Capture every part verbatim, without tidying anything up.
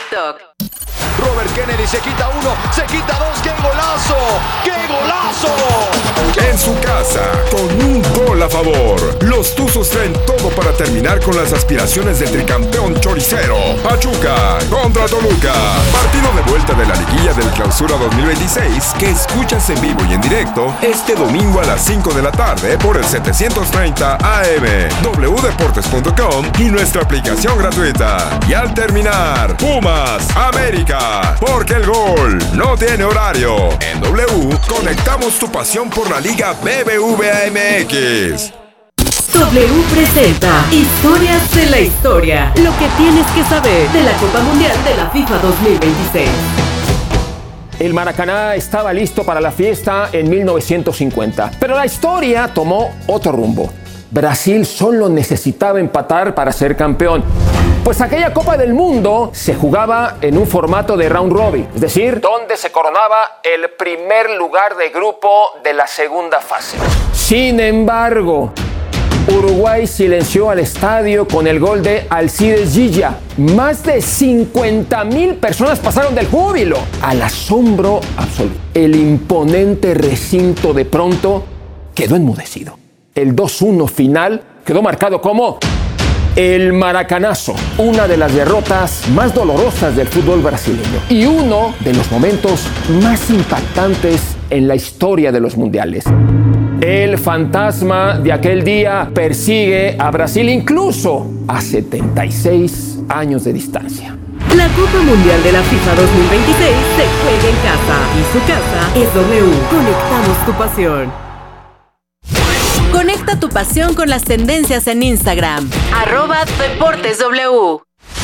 TikTok. Robert Kennedy se quita uno, se quita dos, ¡qué golazo! ¡Qué golazo! En su casa, con un gol a favor, los Tuzos traen todo para terminar con las aspiraciones del tricampeón choricero. Pachuca contra Toluca. Partido de vuelta de la liguilla del Clausura dos mil veintiséis que escuchas en vivo y en directo este domingo a las cinco de la tarde por el setecientos treinta A M, doble u deportes punto com y nuestra aplicación gratuita. Y al terminar, Pumas América. Porque el gol no tiene horario. En W conectamos tu pasión por la Liga B B V A M X. W presenta Historias de la Historia. Lo que tienes que saber de la Copa Mundial de la FIFA dos mil veintiséis. El Maracaná estaba listo para la fiesta en mil novecientos cincuenta, pero la historia tomó otro rumbo. Brasil solo necesitaba empatar para ser campeón. Pues aquella Copa del Mundo se jugaba en un formato de round robin, es decir, donde se coronaba el primer lugar de grupo de la segunda fase. Sin embargo, Uruguay silenció al estadio con el gol de Alcides Gilla. Más de cincuenta mil personas pasaron del júbilo al asombro absoluto. El imponente recinto de pronto quedó enmudecido. El dos uno final quedó marcado como el Maracanazo, una de las derrotas más dolorosas del fútbol brasileño y uno de los momentos más impactantes en la historia de los mundiales. El fantasma de aquel día persigue a Brasil incluso a setenta y seis años de distancia. La Copa Mundial de la FIFA dos mil veintiséis se juega en casa y su casa es W. Conectamos tu pasión. Conecta tu pasión con las tendencias en Instagram. Arroba Deportes W. W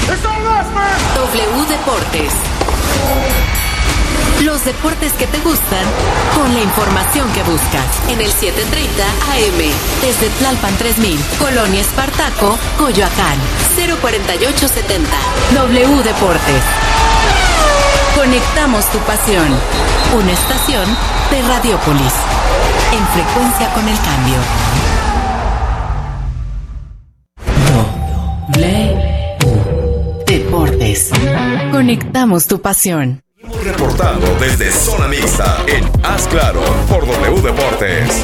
Deportes. Los deportes que te gustan con la información que buscas. En el setecientos treinta A M. Desde Tlalpan tres mil. Colonia Espartaco, Coyoacán. cero cuarenta y ocho setenta. W Deportes. Conectamos tu pasión. Una estación de Radiópolis. En frecuencia con el cambio. W Deportes. Conectamos tu pasión. Hemos reportado desde Zona Mixta en Haz Claro por W Deportes.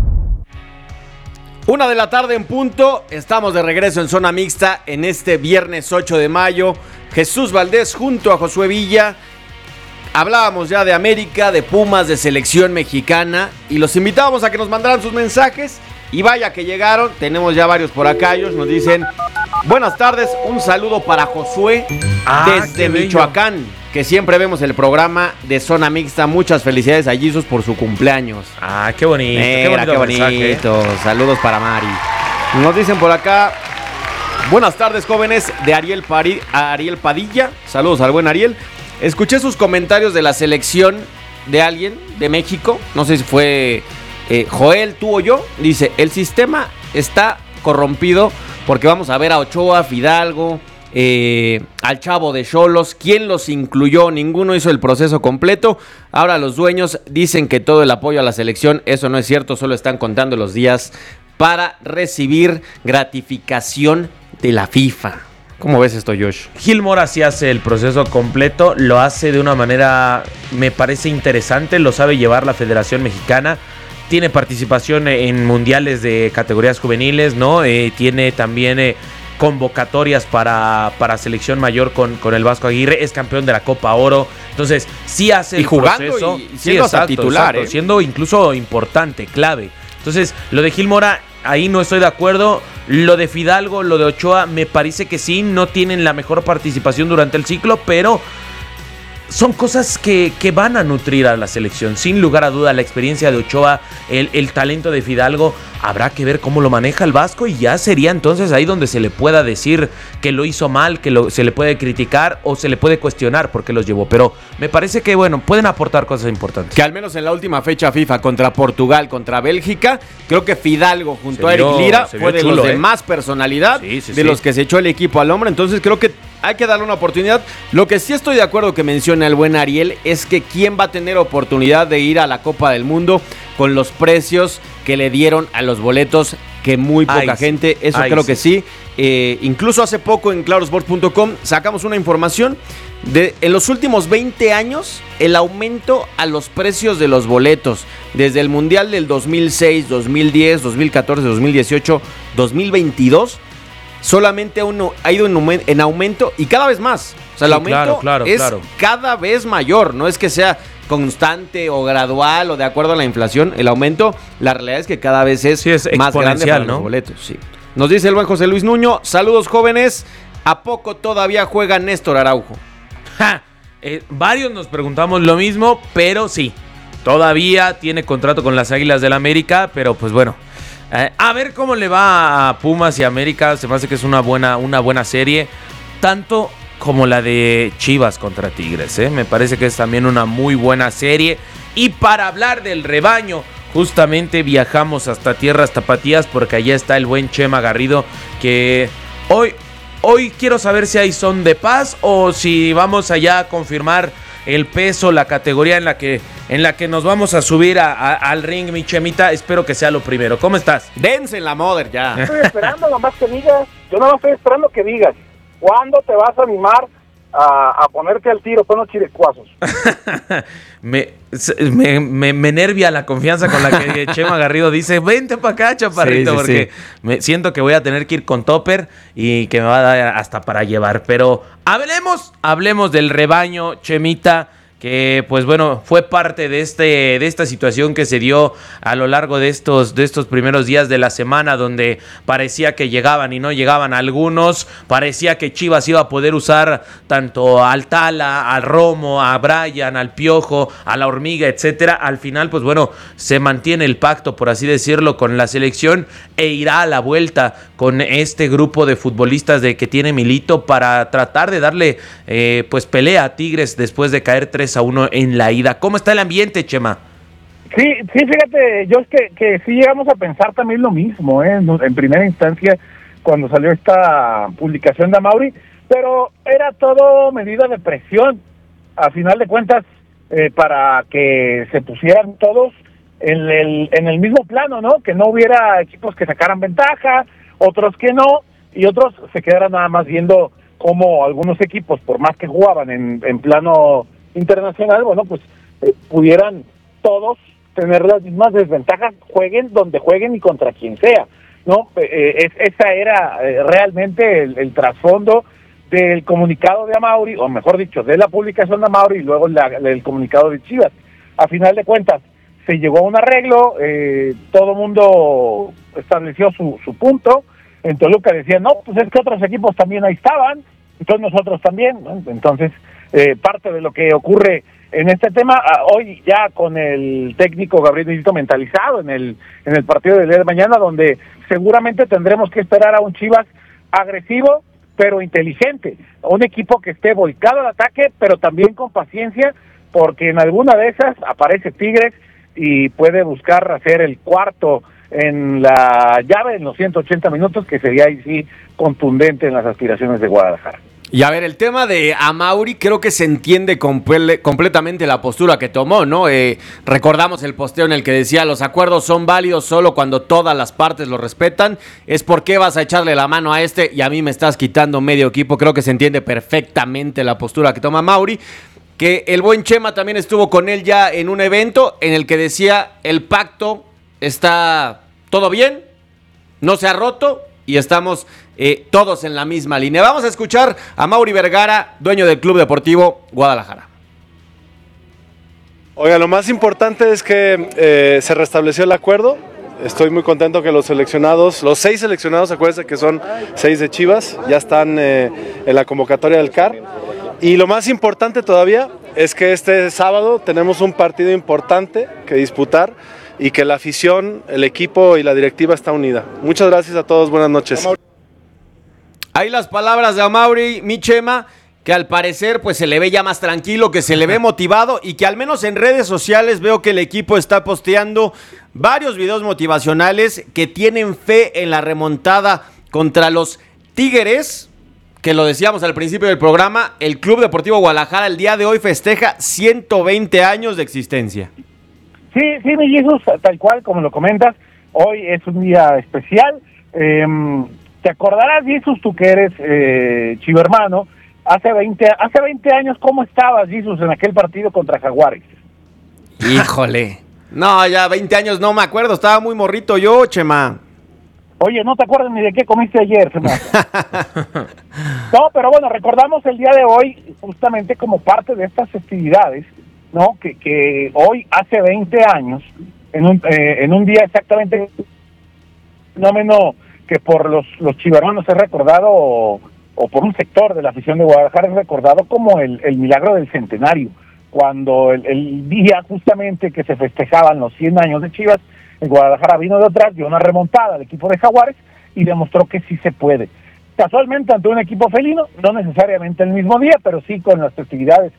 Una de la tarde en punto, estamos de regreso en Zona Mixta en este viernes ocho de mayo. Jesús Valdés junto a Josué Villa. Hablábamos ya de América, de Pumas, de selección mexicana y los invitábamos a que nos mandaran sus mensajes y vaya que llegaron, tenemos ya varios por acá, ellos nos dicen buenas tardes, un saludo para Josué ah, desde Michoacán, que siempre vemos el programa de Zona Mixta, muchas felicidades a Jesus por su cumpleaños. Ah, qué bonito, Mira, qué bonito, qué bonito. Mensaje. Saludos para Mari. Nos dicen por acá, buenas tardes jóvenes de Ariel, Pari, Ariel Padilla, saludos al buen Ariel. Escuché sus comentarios de la selección de alguien de México, no sé si fue eh, Joel, tú o yo. Dice, el sistema está corrompido porque vamos a ver a Ochoa, Fidalgo, eh, al Chavo de Xolos. ¿Quién los incluyó? Ninguno hizo el proceso completo. Ahora los dueños dicen que todo el apoyo a la selección, eso no es cierto, solo están contando los días para recibir gratificación de la FIFA. ¿Cómo ves esto, Josh? Gil Mora sí hace el proceso completo, lo hace de una manera, me parece interesante, lo sabe llevar la Federación Mexicana, tiene participación en mundiales de categorías juveniles, ¿no? Eh, tiene también eh, convocatorias para, para selección mayor con, con el Vasco Aguirre, es campeón de la Copa Oro, entonces sí hace el y jugando proceso. Y siendo sí, exacto, titular, exacto, ¿eh? siendo incluso importante, clave. Entonces, lo de Gil Mora, ahí no estoy de acuerdo. Lo de Fidalgo, lo de Ochoa, me parece que sí, no tienen la mejor participación durante el ciclo, pero son cosas que, que van a nutrir a la selección. Sin lugar a duda, la experiencia de Ochoa, el, el talento de Fidalgo, habrá que ver cómo lo maneja el Vasco y ya sería entonces ahí donde se le pueda decir que lo hizo mal, que lo, se le puede criticar o se le puede cuestionar por qué los llevó. Pero me parece que, bueno, pueden aportar cosas importantes. Que al menos en la última fecha FIFA contra Portugal, contra Bélgica, creo que Fidalgo junto se a Eric vio, Lira fue de chulo, los ¿eh? de más personalidad, sí, sí, de sí. los que se echó el equipo al hombro. Entonces creo que hay que darle una oportunidad. Lo que sí estoy de acuerdo que menciona el buen Ariel es que quién va a tener oportunidad de ir a la Copa del Mundo con los precios que le dieron a los boletos, que muy poca Ay, gente, eso Ay, creo sí. que sí. Eh, incluso hace poco en claro sports punto com sacamos una información De, en los últimos veinte años, el aumento a los precios de los boletos, desde el Mundial del dos mil seis, dos mil diez, dos mil catorce, dos mil dieciocho, dos mil veintidós, solamente uno ha ido en, en aumento y cada vez más. O sea, el Sí, aumento claro, claro, es claro. cada vez mayor, no es que sea constante o gradual o de acuerdo a la inflación. El aumento, la realidad es que cada vez es, Sí, es más grande para exponencial, ¿no? los boletos. Sí. Nos dice el buen José Luis Nuño, saludos jóvenes, ¿a poco todavía juega Néstor Araujo? Ja, eh, varios nos preguntamos lo mismo, pero sí, todavía tiene contrato con las Águilas del América, pero pues bueno, eh, a ver cómo le va a Pumas y América. Se me hace que es una buena, una buena serie, tanto como la de Chivas contra Tigres, ¿eh? Me parece que es también una muy buena serie. Y para hablar del rebaño, justamente viajamos hasta tierras tapatías, porque allá está el buen Chema Garrido, que hoy... Hoy quiero saber si hay son de paz o si vamos allá a confirmar el peso, la categoría en la que, en la que nos vamos a subir a, a, al ring, mi Chemita. Espero que sea lo primero. ¿Cómo estás? Dense en la mother ya. Estoy esperando nomás que digas, yo no estoy esperando que digas, ¿cuándo te vas a animar a, a ponerte al tiro con los chirecuazos? me, me, me, me nervia la confianza con la que Chema Garrido dice, vente para acá, chaparrito, Sí, sí, porque sí. Me, siento que voy a tener que ir con topper y que me va a dar hasta para llevar. Pero hablemos, hablemos del rebaño, Chemita, que pues bueno, fue parte de este de esta situación que se dio a lo largo de estos de estos primeros días de la semana, donde parecía que llegaban y no llegaban algunos, parecía que Chivas iba a poder usar tanto al Tala, al Romo, a Brian, al Piojo, a la Hormiga, etcétera. Al final, pues bueno, se mantiene el pacto, por así decirlo, con la selección e irá a la vuelta con este grupo de futbolistas de que tiene Milito para tratar de darle eh, pues pelea a Tigres después de caer tres a uno en la ida. ¿Cómo está el ambiente, Chema? Sí, sí, fíjate, yo es que, que sí llegamos a pensar también lo mismo, ¿eh? En primera instancia, cuando salió esta publicación de Amaury, pero era todo medida de presión, a final de cuentas, eh, para que se pusieran todos en el, en el mismo plano, ¿no? Que no hubiera equipos que sacaran ventaja, otros que no, y otros se quedaran nada más viendo cómo algunos equipos, por más que jugaban en, en plano internacional, bueno, pues eh, pudieran todos tener las mismas desventajas, jueguen donde jueguen y contra quien sea, ¿no? Eh, es, esa era eh, realmente el, el trasfondo del comunicado de Amaury, o mejor dicho, de la publicación de Amaury y luego la, el comunicado de Chivas. A final de cuentas, se llegó a un arreglo, eh, todo mundo estableció su, su punto. En Toluca decían, no, pues es que otros equipos también ahí estaban, entonces nosotros también, ¿no? Entonces, eh, parte de lo que ocurre en este tema, ah, hoy ya con el técnico Gabriel Milito mentalizado en el en el partido del día de mañana, donde seguramente tendremos que esperar a un Chivas agresivo, pero inteligente, un equipo que esté volcado al ataque, pero también con paciencia, porque en alguna de esas aparece Tigres y puede buscar hacer el cuarto en la llave en los ciento ochenta minutos, que sería ahí sí contundente en las aspiraciones de Guadalajara. Y a ver, el tema de Amaury, creo que se entiende comple- completamente la postura que tomó, ¿no? Eh, recordamos el posteo en el que decía, los acuerdos son válidos solo cuando todas las partes lo respetan. Es por qué vas a echarle la mano a este y a mí me estás quitando medio equipo. Creo que se entiende perfectamente la postura que toma Amaury. Que el buen Chema también estuvo con él ya en un evento en el que decía, el pacto está todo bien, no se ha roto y estamos eh, todos en la misma línea. Vamos a escuchar a Amaury Vergara, dueño del Club Deportivo Guadalajara. Oiga, lo más importante es que eh, se restableció el acuerdo. Estoy muy contento que los seleccionados, los seis seleccionados, acuérdense que son seis de Chivas, ya están eh, en la convocatoria del C A R. Y lo más importante todavía es que este sábado tenemos un partido importante que disputar y que la afición, el equipo y la directiva está unida. Muchas gracias a todos, buenas noches. Ahí las palabras de Amaury, mi Chema, que al parecer pues se le ve ya más tranquilo, que se le ve motivado y que al menos en redes sociales veo que el equipo está posteando varios videos motivacionales que tienen fe en la remontada contra los Tigres, que lo decíamos al principio del programa, el Club Deportivo Guadalajara el día de hoy festeja ciento veinte años de existencia. Sí, sí, mi Jesús, tal cual como lo comentas, hoy es un día especial. Eh, te acordarás, Jesús, tú que eres eh, chivermano, hace veinte, hace veinte años, ¿cómo estabas, Jesus, en aquel partido contra Jaguares? Híjole. No, ya veinte años no me acuerdo, estaba muy morrito yo, Chema. Oye, no te acuerdas ni de qué comiste ayer, Chema. No, pero bueno, recordamos el día de hoy justamente como parte de estas festividades, ¿no? Que, que hoy hace veinte años, en un, eh, en un día exactamente, fenómeno que por los, los chivermanos es recordado, o, o por un sector de la afición de Guadalajara es recordado como el, el milagro del centenario, cuando el, el día justamente que se festejaban los cien años de Chivas, en Guadalajara vino de atrás, dio una remontada al equipo de Jaguares y demostró que sí se puede. Casualmente ante un equipo felino, no necesariamente el mismo día, pero sí con las festividades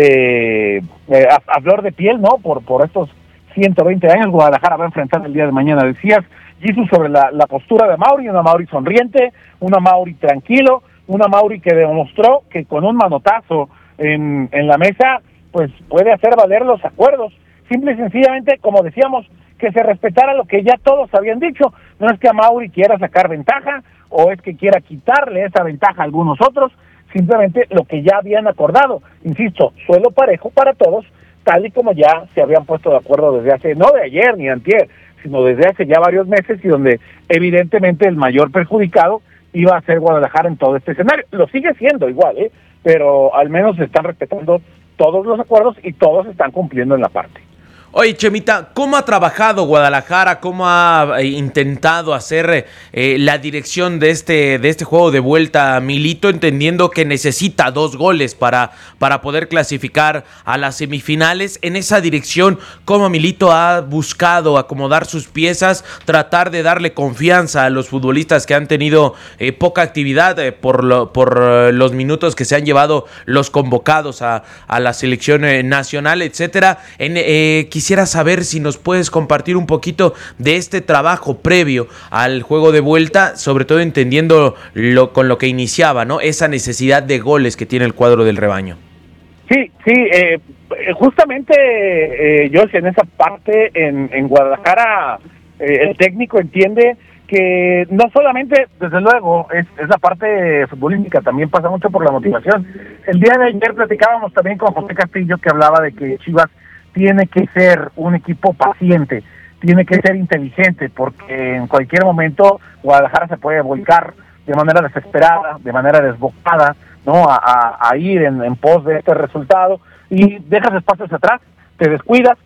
eh, eh, a, a flor de piel, ¿no? Por, por estos ciento veinte años, Guadalajara va a enfrentar el día de mañana. Decías, Jesus, sobre la, la postura de Mauri, una Mauri sonriente, una Mauri tranquilo, una Mauri que demostró que con un manotazo en, en la mesa, pues puede hacer valer los acuerdos. Simple y sencillamente, como decíamos, que se respetara lo que ya todos habían dicho. No es que a Mauri quiera sacar ventaja, o es que quiera quitarle esa ventaja a algunos otros, simplemente lo que ya habían acordado. Insisto, suelo parejo para todos, tal y como ya se habían puesto de acuerdo desde hace, no de ayer ni antier, sino desde hace ya varios meses, y donde evidentemente el mayor perjudicado iba a ser Guadalajara en todo este escenario. Lo sigue siendo igual, ¿eh? Pero al menos se están respetando todos los acuerdos y todos están cumpliendo en la parte. Oye, Chemita, ¿cómo ha trabajado Guadalajara? ¿Cómo ha intentado hacer eh, la dirección de este, de este juego de vuelta a Milito, entendiendo que necesita dos goles para, para poder clasificar a las semifinales? En esa dirección, ¿cómo Milito ha buscado acomodar sus piezas, tratar de darle confianza a los futbolistas que han tenido eh, poca actividad eh, por, lo, por eh, los minutos que se han llevado los convocados a, a la selección eh, nacional, etcétera? En, eh, Quisiera saber si nos puedes compartir un poquito de este trabajo previo al juego de vuelta, sobre todo entendiendo lo, con lo que iniciaba, ¿no? Esa necesidad de goles que tiene el cuadro del rebaño. Sí, sí, eh, justamente, eh, yo en esa parte, en, en Guadalajara, eh, el técnico entiende que no solamente, desde luego, es, es la parte futbolística, también pasa mucho por la motivación. El día de ayer platicábamos también con José Castillo, que hablaba de que Chivas tiene que ser un equipo paciente, tiene que ser inteligente, porque en cualquier momento Guadalajara se puede volcar de manera desesperada, de manera desbocada, ¿no? A, a, a ir en, en pos de este resultado, y dejas espacios atrás, te descuidas,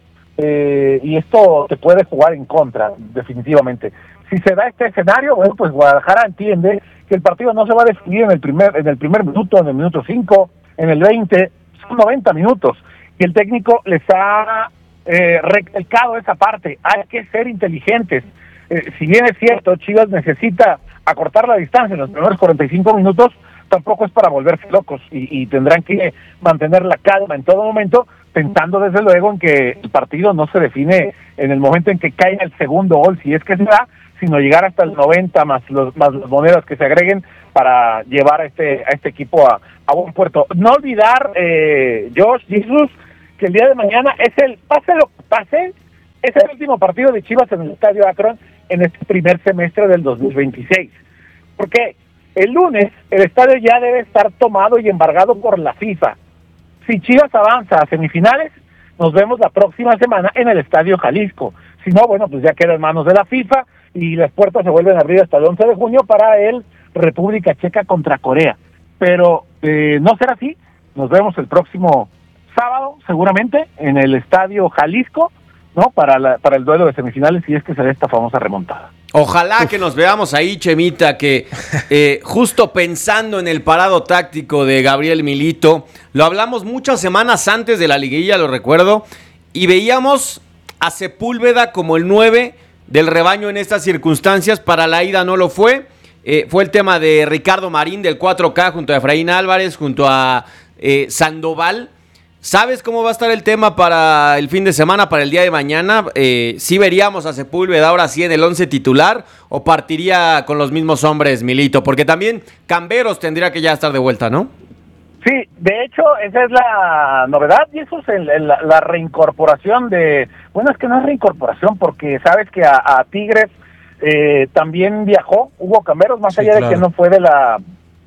eh, y esto te puede jugar en contra, definitivamente. Si se da este escenario, bueno, pues Guadalajara entiende que el partido no se va a definir en el primer, en el primer minuto, en el minuto cinco, en el veinte, son noventa minutos. Y el técnico les ha eh, recalcado esa parte. Hay que ser inteligentes. Eh, si bien es cierto, Chivas necesita acortar la distancia en los primeros cuarenta y cinco minutos, tampoco es para volverse locos, y, y tendrán que mantener la calma en todo momento, pensando desde luego en que el partido no se define en el momento en que caiga el segundo gol, si es que se da, sino llegar hasta el noventa más los más las monedas que se agreguen para llevar a este a este equipo a, a buen puerto. No olvidar, eh, Josh, Jesus, que el día de mañana es el, pase lo que pase, es el último partido de Chivas en el Estadio Akron en este primer semestre del dos mil veintiséis. Porque el lunes el estadio ya debe estar tomado y embargado por la FIFA. Si Chivas avanza a semifinales, nos vemos la próxima semana en el Estadio Jalisco. Si no, bueno, pues ya queda en manos de la FIFA y las puertas se vuelven a abrir hasta el once de junio para el República Checa contra Corea. Pero eh, no será así. Nos vemos el próximo sábado, seguramente, en el Estadio Jalisco, ¿no? Para, la, para el duelo de semifinales, si es que se da esta famosa remontada. Ojalá Uf. que nos veamos ahí, Chemita, que eh, justo pensando en el parado táctico de Gabriel Milito, lo hablamos muchas semanas antes de la liguilla, lo recuerdo, y veíamos a Sepúlveda como el nueve del rebaño en estas circunstancias. Para la ida no lo fue, eh, fue el tema de Ricardo Marín del cuatro K junto a Efraín Álvarez, junto a eh, Sandoval. ¿Sabes cómo va a estar el tema para el fin de semana, para el día de mañana? Eh, ¿Sí veríamos a Sepúlveda ahora sí en el once titular o partiría con los mismos hombres Milito? Porque también Camberos tendría que ya estar de vuelta, ¿no? Sí, de hecho, esa es la novedad, y eso es el, el, la reincorporación de... Bueno, es que no es reincorporación, porque sabes que a, a Tigres eh, también viajó Hugo Camberos, más sí, allá claro. de que no fue de la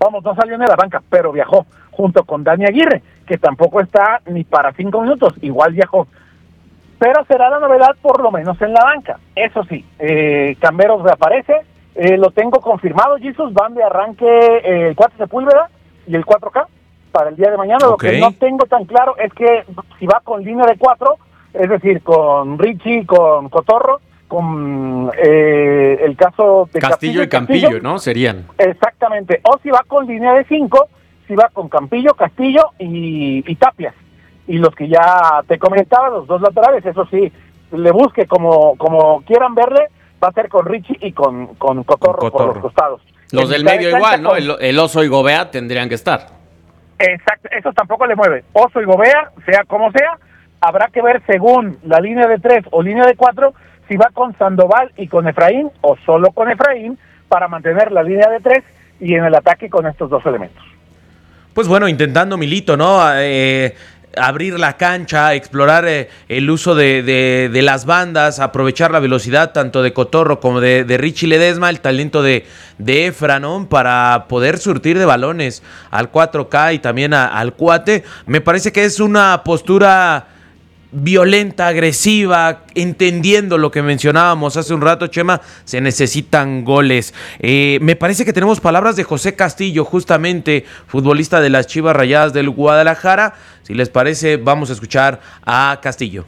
Vamos, no salió ni a la banca, pero viajó junto con Dani Aguirre, que tampoco está ni para cinco minutos, igual viajó. Pero será la novedad por lo menos en la banca. Eso sí, eh, Camberos reaparece, eh, lo tengo confirmado, Jesus, van de arranque eh, el cuatro Sepúlveda y el cuatro K para el día de mañana. Okay. Lo que no tengo tan claro es que si va con línea de cuatro, es decir, con Richie, con Cotorro, con eh, el caso de Castillo, Castillo y Campillo, Castillo, ¿no? Serían. Exactamente. O si va con línea de cinco, si va con Campillo, Castillo y, y Tapias. Y los que ya te comentaba, los dos laterales, eso sí, le busque como, como quieran verle, va a ser con Richie y con, con Cotorro, con Cotorro por los costados. Los del medio igual, ¿no? Con... El, el Oso y Gobea tendrían que estar. Exacto, eso tampoco le mueve. Oso y Gobea, sea como sea, habrá que ver según la línea de tres o línea de cuatro, si va con Sandoval y con Efraín o solo con Efraín para mantener la línea de tres y en el ataque con estos dos elementos. Pues bueno, intentando Milito, ¿no? Eh, abrir la cancha, explorar eh, el uso de, de, de las bandas, aprovechar la velocidad tanto de Cotorro como de, de Richie Ledesma, el talento de, de Efra, ¿no? Para poder surtir de balones al cuatro K y también a, al Cuate. Me parece que es una postura violenta, agresiva, entendiendo lo que mencionábamos hace un rato, Chema, se necesitan goles. Eh, me parece que tenemos palabras de José Castillo, justamente futbolista de las Chivas Rayadas del Guadalajara. Si les parece, vamos a escuchar a Castillo.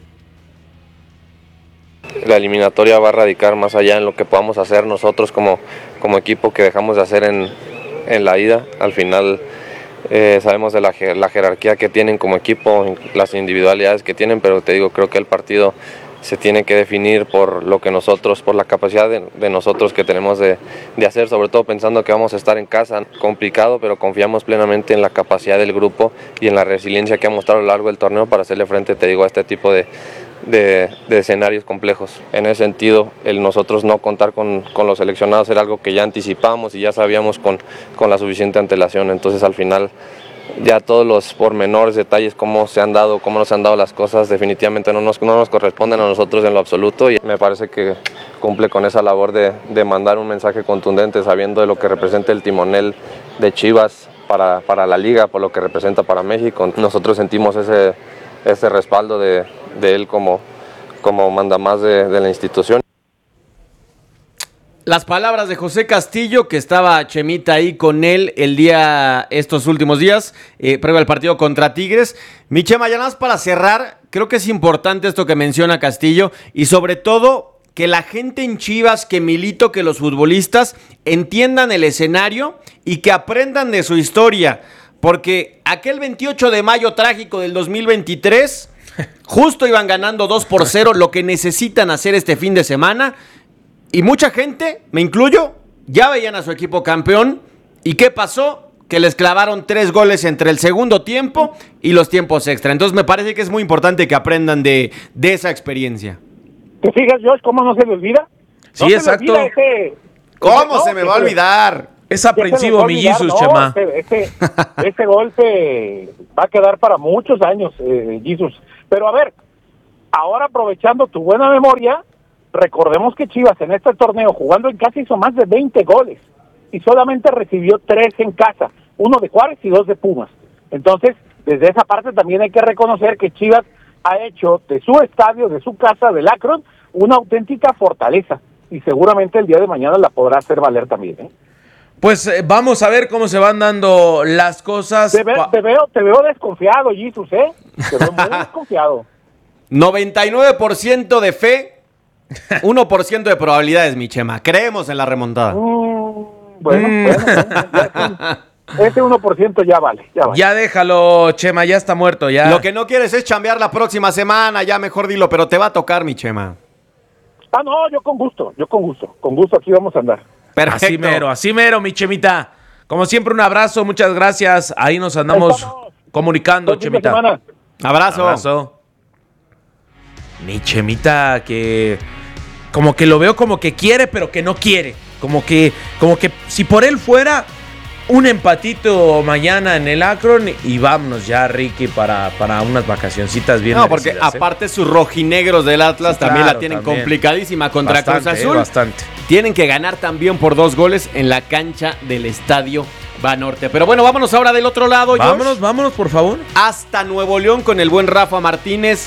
La eliminatoria va a radicar más allá en lo que podamos hacer nosotros como, como equipo que dejamos de hacer en, en la ida. Al final Eh, sabemos de la, la jerarquía que tienen como equipo, las individualidades que tienen, pero te digo, creo que el partido se tiene que definir por lo que nosotros, por la capacidad de, de nosotros que tenemos de, de hacer, sobre todo pensando que vamos a estar en casa, complicado, pero confiamos plenamente en la capacidad del grupo y en la resiliencia que ha mostrado a lo largo del torneo para hacerle frente, te digo, a este tipo de, de, de escenarios complejos. En ese sentido, el nosotros no contar con, con los seleccionados era algo que ya anticipamos y ya sabíamos con, con la suficiente antelación, entonces al final ya todos los pormenores, detalles, cómo se han dado, cómo nos han dado las cosas, definitivamente no nos, no nos corresponden a nosotros en lo absoluto y me parece que cumple con esa labor de, de mandar un mensaje contundente sabiendo de lo que representa el timonel de Chivas para, para la liga, por lo que representa para México. Nosotros sentimos ese, ese respaldo de, de él como, como mandamás de, de la institución. Las palabras de José Castillo, que estaba Chemita ahí con él el día, estos últimos días, eh, previo al partido contra Tigres. Mi Chema, ya nada más para cerrar, creo que es importante esto que menciona Castillo y sobre todo que la gente en Chivas, que Milito, que los futbolistas entiendan el escenario y que aprendan de su historia, porque aquel veintiocho de mayo trágico del dos mil veintitrés, justo iban ganando dos por cero, lo que necesitan hacer este fin de semana. Y mucha gente, me incluyo, ya veían a su equipo campeón. ¿Y qué pasó? Que les clavaron tres goles entre el segundo tiempo y los tiempos extra. Entonces me parece que es muy importante que aprendan de, de esa experiencia. ¿Te fijas, Josh, cómo no se le olvida? Sí, no exacto. Se ese, ¿Cómo ese, se no, me va a olvidar? Es aprensivo mi Jesus, no, Chema. Ese, ese, ese golpe va a quedar para muchos años, eh, Jesus. Pero a ver, ahora aprovechando tu buena memoria, recordemos que Chivas en este torneo, jugando en casa, hizo más de veinte goles y solamente recibió tres en casa, uno de Juárez y dos de Pumas. Entonces, desde esa parte también hay que reconocer que Chivas ha hecho de su estadio, de su casa, del Akron, una auténtica fortaleza y seguramente el día de mañana la podrá hacer valer también, ¿eh? Pues eh, vamos a ver cómo se van dando las cosas. Te, ve, te, veo, te veo desconfiado, Jesus, ¿eh? Te veo muy desconfiado. noventa y nueve por ciento de fe, uno por ciento de probabilidades, mi Chema. Creemos en la remontada. Mm, bueno, mm. bueno, bueno ese uno por ciento ya vale, ya vale. Ya déjalo, Chema, ya está muerto. Ya. Lo que no quieres es chambear la próxima semana, ya mejor dilo, pero te va a tocar, mi Chema. Ah, no, yo con gusto, yo con gusto. Con gusto aquí vamos a andar. Perfecto. Así mero, así mero, mi Chemita. Como siempre, un abrazo, muchas gracias. Ahí nos andamos Estamos. comunicando, Chemita. Abrazo. Abrazo. Mi Chemita, que como que lo veo como que quiere, pero que no quiere. Como que, como que si por él fuera, un empatito mañana en el Akron y vámonos ya, Ricky, para, para unas vacacioncitas bien No, porque merecidas, aparte ¿eh? sus rojinegros del Atlas sí, también claro, la tienen también. complicadísima contra bastante, Cruz Azul. Eh, bastante. Tienen que ganar también por dos goles en la cancha del Estadio Va norte. Pero bueno, vámonos ahora del otro lado. Vámonos, Josh. vámonos, por favor. Hasta Nuevo León con el buen Rafa Martínez,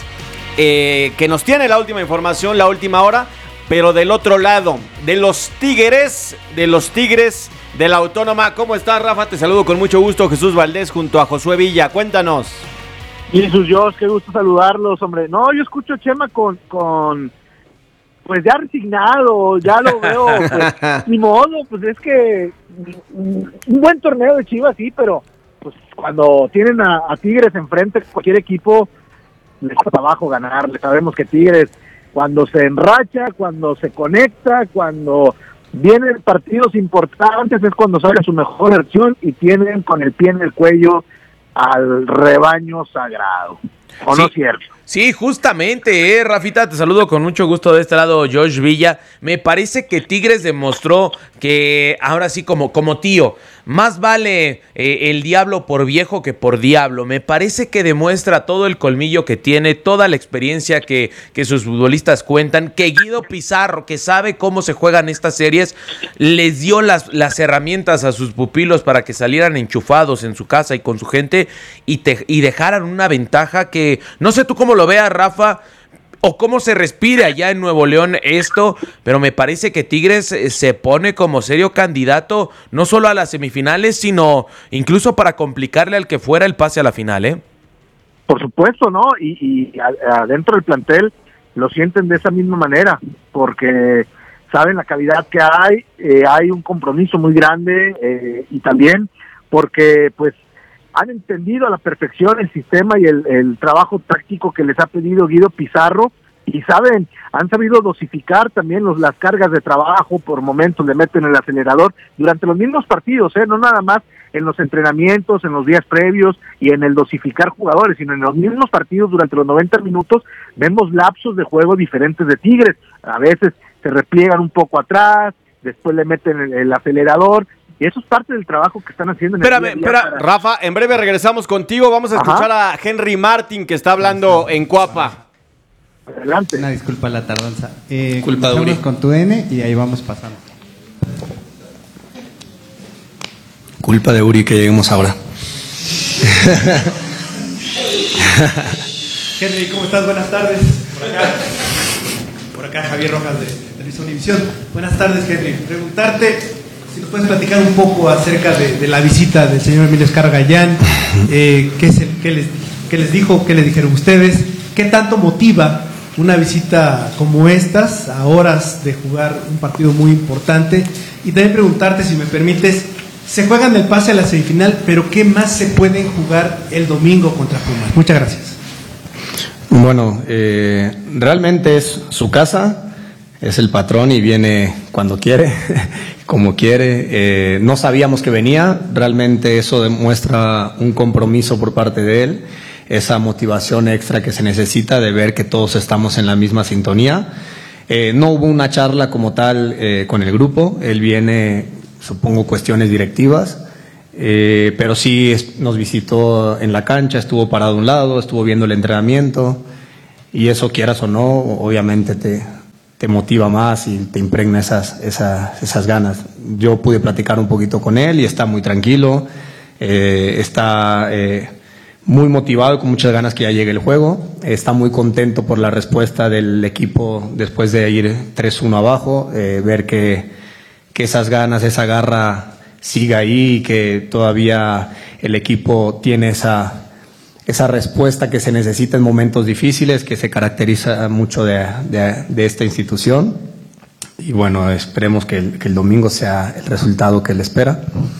eh, que nos tiene la última información, la última hora. Pero del otro lado, de los Tigres, de los Tigres de la Autónoma. ¿Cómo estás, Rafa? Te saludo con mucho gusto, Jesús Valdés, junto a Josué Villa. Cuéntanos. Jesús, Dios, qué gusto saludarlos, hombre. No, yo escucho a Chema con, con, pues ya resignado, ya lo veo, pues, ni modo, pues es que un buen torneo de Chivas, sí, pero pues cuando tienen a, a Tigres enfrente, cualquier equipo les cuesta abajo ganarle. Sabemos que Tigres, cuando se enracha, cuando se conecta, cuando vienen partidos importantes, es cuando sale su mejor versión y tienen con el pie en el cuello al rebaño sagrado. ¿O sí, no es cierto? Sí, justamente, eh, Rafita, te saludo con mucho gusto de este lado, Josh Villa. Me parece que Tigres demostró que ahora sí, como, como tío, más vale eh, el diablo por viejo que por diablo. Me parece que demuestra todo el colmillo que tiene, toda la experiencia que, que sus futbolistas cuentan, que Guido Pizarro, que sabe cómo se juegan estas series, les dio las, las herramientas a sus pupilos para que salieran enchufados en su casa y con su gente y, te, y dejaran una ventaja que, no sé tú cómo lo veas, Rafa, o cómo se respire allá en Nuevo León esto, pero me parece que Tigres se pone como serio candidato no solo a las semifinales, sino incluso para complicarle al que fuera el pase a la final, ¿eh? Por supuesto, ¿no? Y, y adentro del plantel lo sienten de esa misma manera, porque saben la calidad que hay, eh, hay un compromiso muy grande eh, y también porque pues han entendido a la perfección el sistema y el, el trabajo táctico que les ha pedido Guido Pizarro y saben, han sabido dosificar también los, las cargas de trabajo, por momentos le meten el acelerador durante los mismos partidos, ¿eh? No nada más en los entrenamientos, en los días previos y en el dosificar jugadores, sino en los mismos partidos durante los noventa minutos vemos lapsos de juego diferentes de Tigres, a veces se repliegan un poco atrás, después le meten el, el acelerador. Y eso es parte del trabajo que están haciendo. En Espérame, el día espera, para... Rafa, en breve regresamos contigo. Vamos a escuchar Ajá. a Henry Martin, que está hablando en Cuapa. Adelante. Una disculpa la tardanza. Eh, Culpa de Uri. Con tu N y ahí vamos pasando. Culpa de Uri que lleguemos ahora. Henry, ¿cómo estás? Buenas tardes. Por acá, por acá Javier Rojas de Televisión Univisión. Buenas tardes, Henry. Preguntarte si nos puedes platicar un poco acerca de, de la visita del señor Emilio Azcárraga Gallán, eh, ¿qué, es el, qué, les, qué les dijo, qué les dijeron ustedes, qué tanto motiva una visita como estas a horas de jugar un partido muy importante, y también preguntarte, si me permites, se juegan el pase a la semifinal, pero ¿qué más se pueden jugar el domingo contra Pumas? Muchas gracias. Bueno, eh, realmente es su casa. Es el patrón y viene cuando quiere, como quiere. Eh, no sabíamos que venía, realmente eso demuestra un compromiso por parte de él, esa motivación extra que se necesita de ver que todos estamos en la misma sintonía. Eh, no hubo una charla como tal eh, con el grupo, él viene, supongo, cuestiones directivas, eh, pero sí es, nos visitó en la cancha, estuvo parado a un lado, estuvo viendo el entrenamiento, y eso, quieras o no, obviamente te... te motiva más y te impregna esas, esas, esas ganas. Yo pude platicar un poquito con él y está muy tranquilo, eh, está eh, muy motivado, con muchas ganas que ya llegue el juego, está muy contento por la respuesta del equipo después de ir tres uno abajo, eh, ver que, que esas ganas, esa garra sigue ahí y que todavía el equipo tiene esa... esa respuesta que se necesita en momentos difíciles, que se caracteriza mucho de, de, de esta institución. Y bueno, esperemos que el, que el domingo sea el resultado que él espera.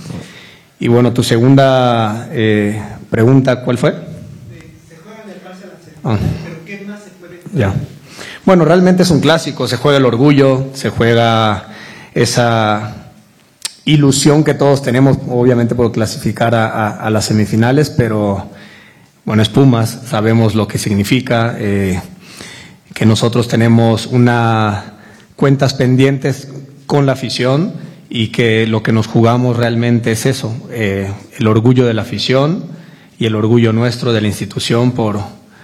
Y bueno, tu segunda eh, pregunta, ¿cuál fue? Se juegan el pase a la semifinal, ah. pero ¿qué más se puede jugar? Ya. Bueno, realmente es un clásico, se juega el orgullo, se juega esa ilusión que todos tenemos, obviamente, por clasificar a, a, a las semifinales, pero... bueno, es Pumas, sabemos lo que significa, eh, que nosotros tenemos una cuentas pendientes con la afición y que lo que nos jugamos realmente es eso, eh, el orgullo de la afición y el orgullo nuestro de la institución por,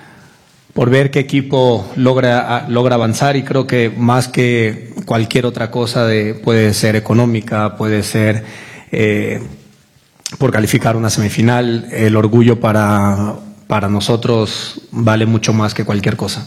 por ver qué equipo logra, logra avanzar, y creo que más que cualquier otra cosa de, puede ser económica, puede ser... Eh, por calificar una semifinal. El orgullo para, para nosotros vale mucho más que cualquier cosa.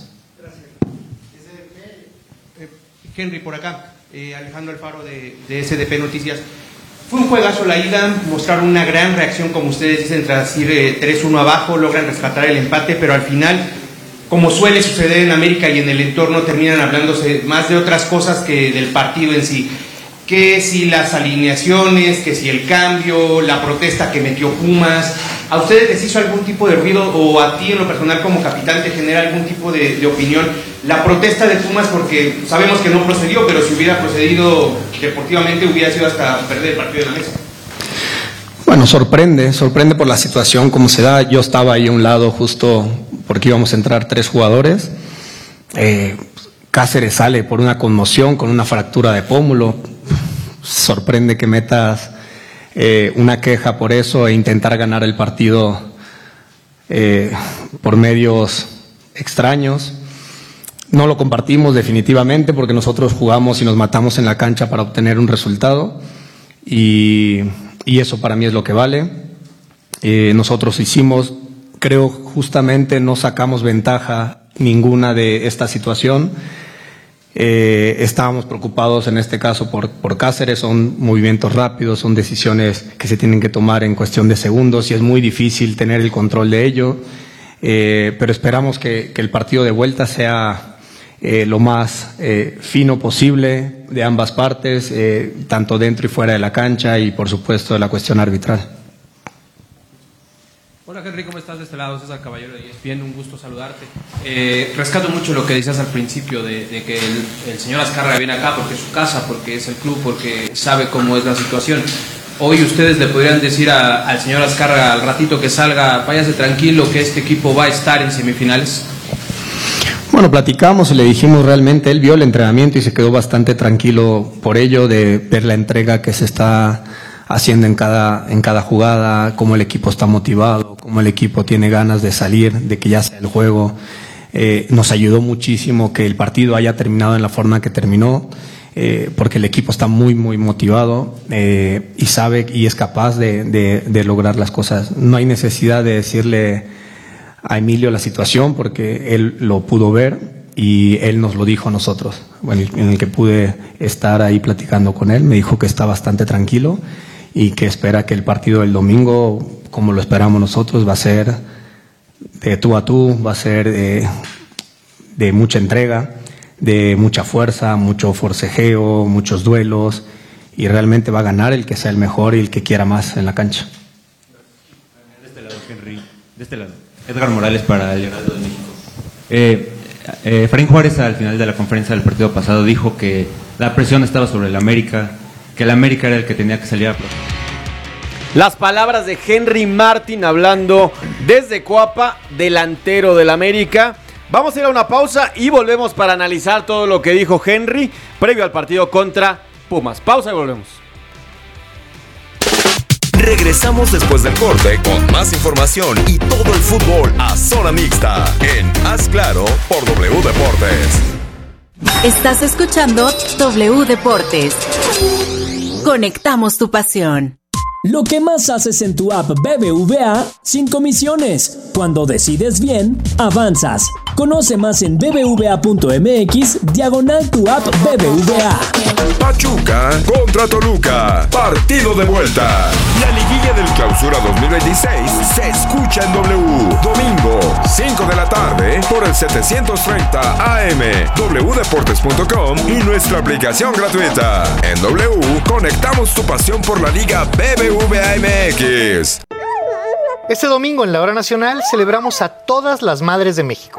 Henry, por acá, eh, Alejandro Alfaro de, de S D P Noticias. Fue un juegazo la ida, mostraron una gran reacción, como ustedes dicen, tras ir eh, tres uno abajo, logran rescatar el empate, pero al final, como suele suceder en América y en el entorno, terminan hablándose más de otras cosas que del partido en sí. Que si las alineaciones, que si el cambio, la protesta que metió Pumas, ¿a ustedes les hizo algún tipo de ruido o a ti en lo personal como capitán te genera algún tipo de, de opinión la protesta de Pumas? Porque sabemos que no procedió, pero si hubiera procedido deportivamente hubiera sido hasta perder el partido de la mesa. Bueno, sorprende, sorprende por la situación como se da. Yo estaba ahí a un lado justo porque íbamos a entrar tres jugadores. Eh, Cáceres sale por una conmoción con una fractura de pómulo. Sorprende que metas eh, una queja por eso e intentar ganar el partido eh, por medios extraños. No lo compartimos definitivamente porque nosotros jugamos y nos matamos en la cancha para obtener un resultado y, y eso para mí es lo que vale. Eh, nosotros hicimos, creo justamente no sacamos ventaja ninguna de esta situación. Eh, estábamos preocupados en este caso por, por Cáceres, son movimientos rápidos, son decisiones que se tienen que tomar en cuestión de segundos y es muy difícil tener el control de ello, eh, pero esperamos que, que el partido de vuelta sea eh, lo más eh, fino posible de ambas partes, eh, tanto dentro y fuera de la cancha y por supuesto de la cuestión arbitral. Hola Henry, ¿cómo estás? De este lado, César Caballero de E S P N, un gusto saludarte. Eh, rescato mucho lo que decías al principio de, de que el, el señor Azcárraga viene acá porque es su casa, porque es el club, porque sabe cómo es la situación. Hoy ustedes le podrían decir a, al señor Azcárraga al ratito que salga, váyase tranquilo que este equipo va a estar en semifinales. Bueno, platicamos y le dijimos realmente, él vio el entrenamiento y se quedó bastante tranquilo por ello, de ver la entrega que se está haciendo en cada, en cada jugada, cómo el equipo está motivado, cómo el equipo tiene ganas de salir, de que ya sea el juego. Eh, nos ayudó muchísimo que el partido haya terminado en la forma que terminó, eh, porque el equipo está muy, muy motivado eh, y sabe y es capaz de, de, de lograr las cosas. No hay necesidad de decirle a Emilio la situación porque él lo pudo ver y él nos lo dijo a nosotros. Bueno, en el que pude estar ahí platicando con él, me dijo que está bastante tranquilo y que espera que el partido del domingo, como lo esperamos nosotros, va a ser de tú a tú, va a ser de, de mucha entrega, de mucha fuerza, mucho forcejeo, muchos duelos, y realmente va a ganar el que sea el mejor y el que quiera más en la cancha. De este lado, Henry. De este lado. Edgar Morales para el Heraldo de México. Eh, eh, Efraín Juárez al final de la conferencia del partido pasado dijo que la presión estaba sobre el América, que el América era el que tenía que salir a... Las palabras de Henry Martin hablando desde Coapa, delantero del América. Vamos a ir a una pausa y volvemos para analizar todo lo que dijo Henry previo al partido contra Pumas. Pausa y volvemos. Regresamos después del corte con más información y todo el fútbol a zona mixta en Haz Claro por W Deportes. Estás escuchando W Deportes. Conectamos tu pasión. Lo que más haces en tu app B B V A sin comisiones. Cuando decides bien, avanzas. Conoce más en bbva.mx diagonal tu app B B V A. Pachuca contra Toluca. Partido de vuelta. La liguilla del Clausura dos mil veintiséis se escucha en W. Domingo, cinco de la tarde por el setecientos treinta A M, w deportes punto com y nuestra aplicación gratuita. En W, conectamos tu pasión por la Liga B B V A M X. Este domingo en la Hora Nacional celebramos a todas las madres de México.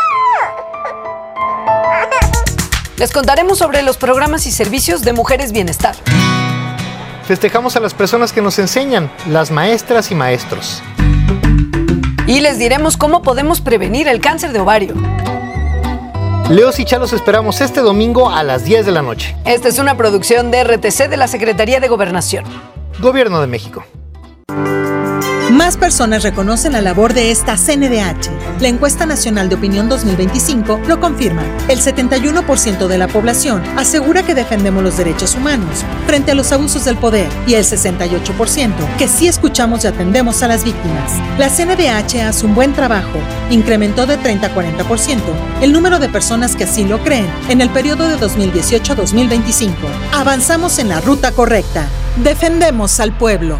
Les contaremos sobre los programas y servicios de Mujeres Bienestar. Festejamos a las personas que nos enseñan, las maestras y maestros. Y les diremos cómo podemos prevenir el cáncer de ovario. Leos y Chalos esperamos este domingo a las diez de la noche. Esta es una producción de R T C de la Secretaría de Gobernación. Gobierno de México. Más personas reconocen la labor de esta C N D H. La encuesta nacional de opinión dos mil veinticinco lo confirma. El setenta y uno por ciento de la población asegura que defendemos los derechos humanos frente a los abusos del poder y el sesenta y ocho por ciento que sí escuchamos y atendemos a las víctimas. La C N D H hace un buen trabajo. Incrementó de treinta a cuarenta por ciento el número de personas que así lo creen en el periodo de dos mil dieciocho a dos mil veinticinco. Avanzamos en la ruta correcta. Defendemos al pueblo.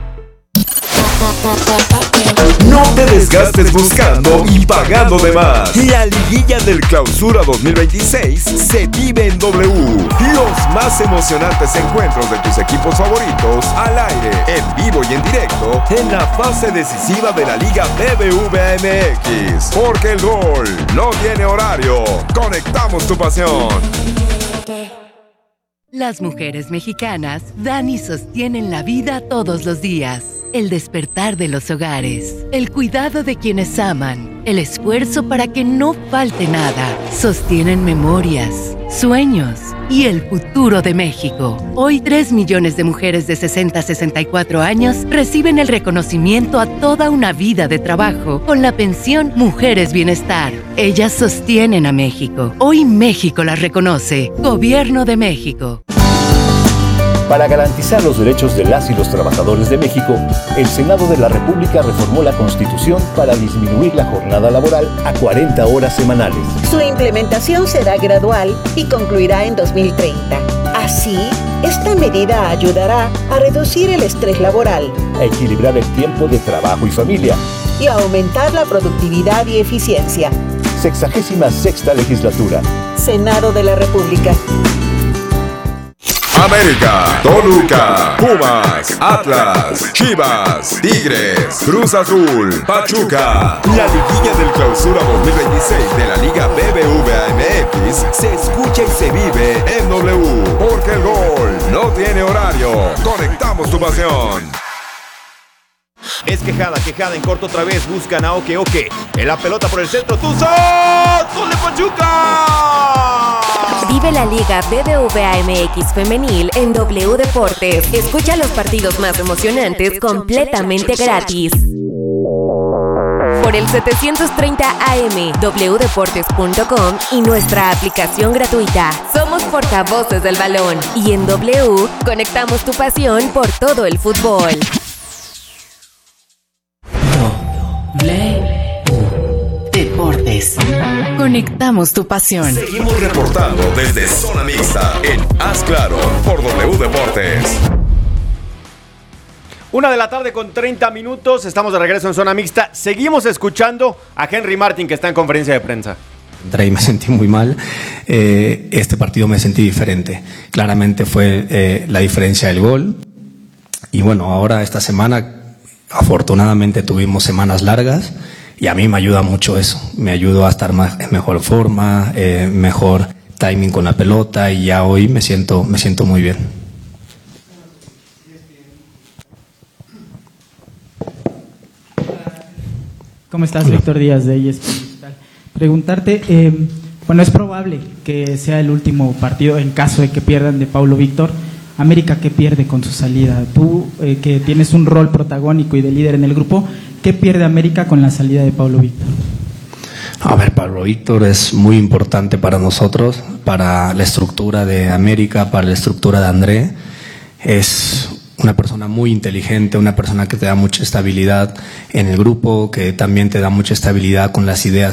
No te desgastes buscando y pagando de más. La liguilla del Clausura dos mil veintiséis se vive en W. Los más emocionantes encuentros de tus equipos favoritos al aire, en vivo y en directo, en la fase decisiva de la Liga B B V A M X. Porque el gol no tiene horario. Conectamos tu pasión. Las mujeres mexicanas dan y sostienen la vida todos los días. El despertar de los hogares, el cuidado de quienes aman, el esfuerzo para que no falte nada. Sostienen memorias, sueños y el futuro de México. Hoy, tres millones de mujeres de sesenta a sesenta y cuatro años reciben el reconocimiento a toda una vida de trabajo con la pensión Mujeres Bienestar. Ellas sostienen a México. Hoy México las reconoce. Gobierno de México. Para garantizar los derechos de las y los trabajadores de México, el Senado de la República reformó la Constitución para disminuir la jornada laboral a cuarenta horas semanales. Su implementación será gradual y concluirá en dos mil treinta. Así, esta medida ayudará a reducir el estrés laboral, a equilibrar el tiempo de trabajo y familia y a aumentar la productividad y eficiencia. Sexagésima sexta legislatura. Senado de la República. América, Toluca, Pumas, Atlas, Chivas, Tigres, Cruz Azul, Pachuca. La liguilla del Clausura dos mil veintiséis de la Liga B B V A M X se escucha y se vive en W. Porque el gol no tiene horario. Conectamos tu pasión. Es quejada, quejada en corto otra vez. Buscan a Oke Oke. En la pelota por el centro. ¡Tuzo! ¡Gol de Pachuca! Vive la Liga B B V A M X Femenil en W Deportes. Escucha los partidos más emocionantes completamente gratis. Por el setecientos treinta A M, w deportes punto com y nuestra aplicación gratuita. Somos portavoces del balón. Y en W, conectamos tu pasión por todo el fútbol. Deportes. Conectamos tu pasión. Seguimos reportando desde Zona Mixta en Haz Claro por W Deportes. Una de la tarde con treinta minutos, estamos de regreso en Zona Mixta. Seguimos escuchando a Henry Martin, que está en conferencia de prensa. Entré y me sentí muy mal. Eh, este partido me sentí diferente. Claramente fue eh, la diferencia del gol. Y bueno, ahora esta semana, afortunadamente tuvimos semanas largas. Y a mí me ayuda mucho eso, me ayuda a estar más, en mejor forma, eh, mejor timing con la pelota y ya hoy me siento, me siento muy bien. ¿Cómo estás? Hola. Víctor Díaz de E S P N Digital. Preguntarte, eh, bueno, es probable que sea el último partido en caso de que pierdan de Paulo Víctor. América, ¿qué pierde con su salida? Tú, eh, que tienes un rol protagónico y de líder en el grupo, ¿qué pierde América con la salida de Paulo Víctor? A ver, Paulo Víctor es muy importante para nosotros, para la estructura de América, para la estructura de André. Es una persona muy inteligente, una persona que te da mucha estabilidad en el grupo, que también te da mucha estabilidad con las ideas